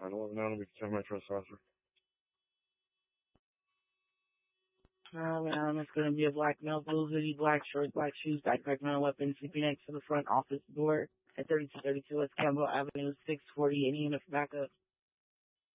911 now, we can Metro Saucer. It's going to be a black male, blue hoodie, black shorts, black shoes, backpack, non-weapon, sleeping next to the front office door at 3232 West Campbell Avenue, 640, any unit for backup.